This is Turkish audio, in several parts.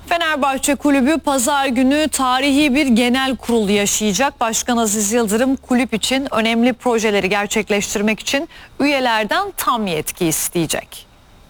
Fenerbahçe Kulübü pazar günü tarihi bir genel kurul yaşayacak. Başkan Aziz Yıldırım kulüp için önemli projeleri gerçekleştirmek için üyelerden tam yetki isteyecek.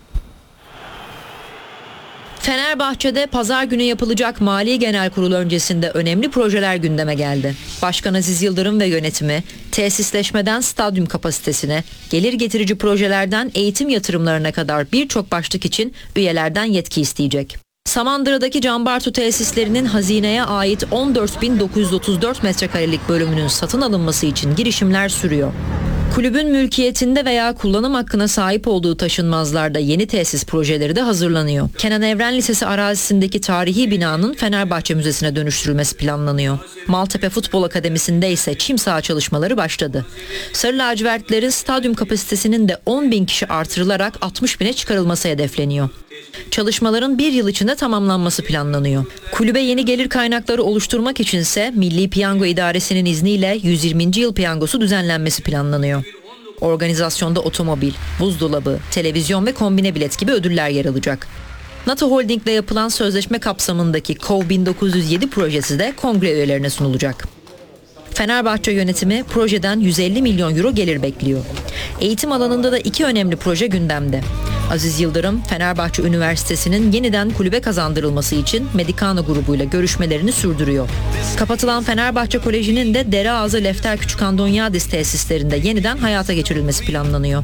Fenerbahçe'de pazar günü yapılacak Mali Genel Kurul öncesinde önemli projeler gündeme geldi. Başkan Aziz Yıldırım ve yönetimi tesisleşmeden stadyum kapasitesine, gelir getirici projelerden eğitim yatırımlarına kadar birçok başlık için üyelerden yetki isteyecek. Samandıra'daki Canbartu tesislerinin hazineye ait 14.934 metrekarelik bölümünün satın alınması için girişimler sürüyor. Kulübün mülkiyetinde veya kullanım hakkına sahip olduğu taşınmazlarda yeni tesis projeleri de hazırlanıyor. Kenan Evren Lisesi arazisindeki tarihi binanın Fenerbahçe Müzesi'ne dönüştürülmesi planlanıyor. Maltepe Futbol Akademisi'nde ise çim saha çalışmaları başladı. Sarı lacivertlerin stadyum kapasitesinin de 10.000 kişi artırılarak 60.000'e çıkarılması hedefleniyor. Çalışmaların bir yıl içinde tamamlanması planlanıyor. Kulübe yeni gelir kaynakları oluşturmak içinse Milli Piyango İdaresi'nin izniyle 120. yıl piyangosu düzenlenmesi planlanıyor. Organizasyonda otomobil, buzdolabı, televizyon ve kombine bilet gibi ödüller yer alacak. NATO Holding'le yapılan sözleşme kapsamındaki KOV 1907 projesi de kongre üyelerine sunulacak. Fenerbahçe yönetimi projeden 150 milyon euro gelir bekliyor. Eğitim alanında da iki önemli proje gündemde. Aziz Yıldırım, Fenerbahçe Üniversitesi'nin yeniden kulübe kazandırılması için Medikana grubuyla görüşmelerini sürdürüyor. Kapatılan Fenerbahçe Koleji'nin de Dereağızı Lefter Küçükandonyadis tesislerinde yeniden hayata geçirilmesi planlanıyor.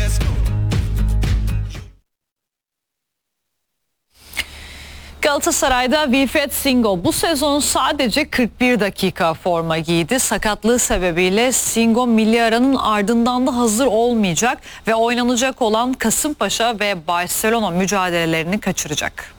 Galatasaray'da Wilfried Singo bu sezon sadece 41 dakika forma giydi. Sakatlığı sebebiyle Singo milli aranın ardından da hazır olmayacak ve oynanacak olan Kasımpaşa ve Barcelona mücadelelerini kaçıracak.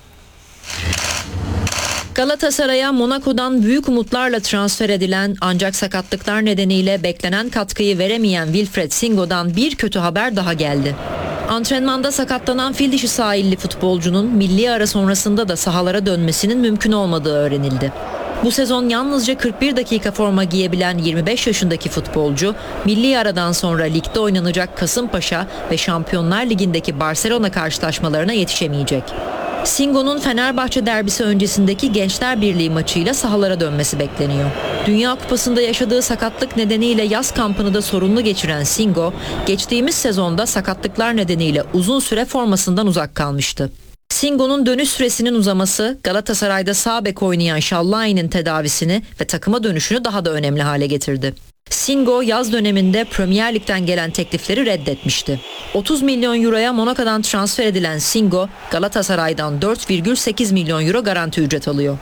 Galatasaray'a Monaco'dan büyük umutlarla transfer edilen ancak sakatlıklar nedeniyle beklenen katkıyı veremeyen Wilfried Singo'dan bir kötü haber daha geldi. Antrenmanda sakatlanan fil dişi sahilli futbolcunun milli ara sonrasında da sahalara dönmesinin mümkün olmadığı öğrenildi. Bu sezon yalnızca 41 dakika forma giyebilen 25 yaşındaki futbolcu, milli aradan sonra ligde oynanacak Kasımpaşa ve Şampiyonlar Ligi'ndeki Barcelona karşılaşmalarına yetişemeyecek. Singo'nun Fenerbahçe derbisi öncesindeki Gençler Birliği maçıyla sahalara dönmesi bekleniyor. Dünya Kupası'nda yaşadığı sakatlık nedeniyle yaz kampını da sorunlu geçiren Singo, geçtiğimiz sezonda sakatlıklar nedeniyle uzun süre formasından uzak kalmıştı. Singo'nun dönüş süresinin uzaması Galatasaray'da sağ bek oynayan Şallayi'nin tedavisini ve takıma dönüşünü daha da önemli hale getirdi. Singo yaz döneminde Premier Lig'den gelen teklifleri reddetmişti. 30 milyon euroya Monaco'dan transfer edilen Singo, Galatasaray'dan 4,8 milyon euro garanti ücret alıyor.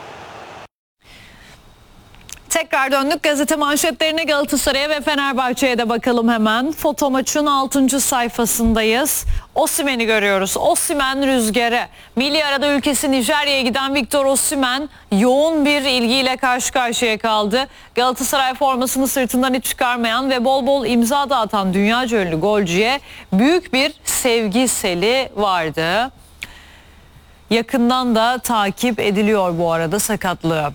Tekrar döndük gazete manşetlerine, Galatasaray'a ve Fenerbahçe'ye de bakalım hemen. Foto Maç'ın 6. sayfasındayız. Osimhen'i görüyoruz. Osimhen rüzgarı. Milli arada ülkesi Nijerya'ya giden Victor Osimhen yoğun bir ilgiyle karşı karşıya kaldı. Galatasaray formasını sırtından hiç çıkarmayan ve bol bol imza dağıtan dünyaca ünlü golcüye büyük bir sevgi seli vardı. Yakından da takip ediliyor bu arada sakatlığı.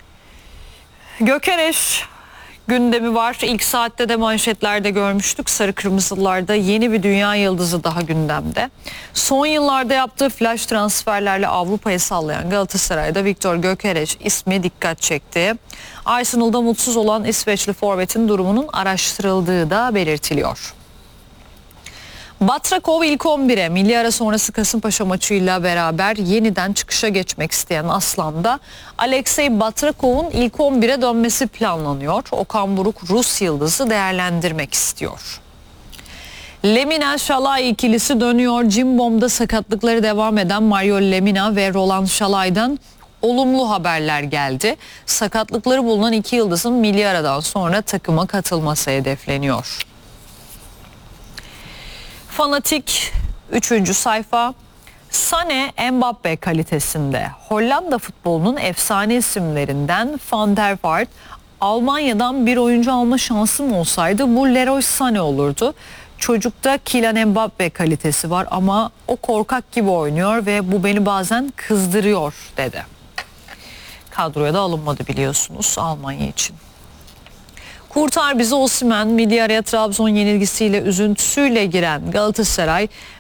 Gökereş gündemi var. İlk saatte de manşetlerde görmüştük. Sarı Kırmızılarda yeni bir dünya yıldızı daha gündemde. Son yıllarda yaptığı flash transferlerle Avrupa'yı sallayan Galatasaray'da Viktor Gökereş ismi dikkat çekti. Arsenal'da mutsuz olan İsveçli forvetin durumunun araştırıldığı da belirtiliyor. Batrakov ilk 11'e milli ara sonrası Kasımpaşa maçıyla beraber yeniden çıkışa geçmek isteyen Aslan'da Alexey Batrakov'un ilk 11'e dönmesi planlanıyor. Okan Buruk Rus yıldızı değerlendirmek istiyor. Lemina Şalay ikilisi dönüyor. Cimbom'da sakatlıkları devam eden Mario Lemina ve Roland Şalay'dan olumlu haberler geldi. Sakatlıkları bulunan iki yıldızın milli aradan sonra takıma katılması hedefleniyor. Fanatik 3. sayfa. Sané Mbappe kalitesinde. Hollanda futbolunun efsane isimlerinden Van der Vaart, Almanya'dan bir oyuncu alma şansım olsaydı bu Leroy Sané olurdu. Çocukta Kylian Mbappe kalitesi var ama o korkak gibi oynuyor ve bu beni bazen kızdırıyor dedi. Kadroya da alınmadı biliyorsunuz Almanya için. Kurtar bizi Osimhen, milli araya Trabzon yenilgisiyle üzüntüsüyle giren Galatasaray